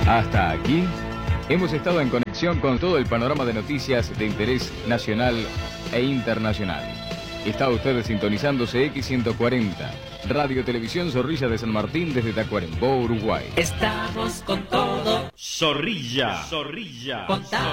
Hasta aquí hemos estado en conexión con todo el panorama de noticias de interés nacional e internacional. Está usted sintonizándose X140, Radio Televisión Zorrilla de San Martín desde Tacuarembó, Uruguay. Estamos con todo. Zorrilla. Contá.